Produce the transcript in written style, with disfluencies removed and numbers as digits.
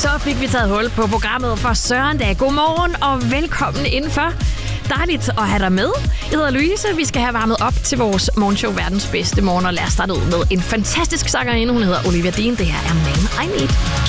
Så fik vi taget hul på programmet for Sørendag. Godmorgen og velkommen indenfor. Dejligt at have dig med. Jeg hedder Louise. Vi skal have varmet op til vores morgenshow Verdens Bedste Morgen. Og lad os starte ud med en fantastisk sangerinde. Hun hedder Olivia Dean. Det her er Man I Need.